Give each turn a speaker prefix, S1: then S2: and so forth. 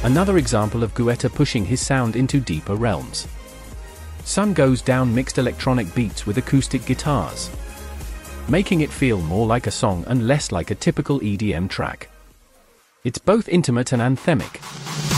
S1: Another example of Guetta pushing his sound into deeper realms. Sun Goes Down mixed electronic beats with acoustic guitars, making it feel more like a song and less like a typical EDM track. It's both intimate and anthemic.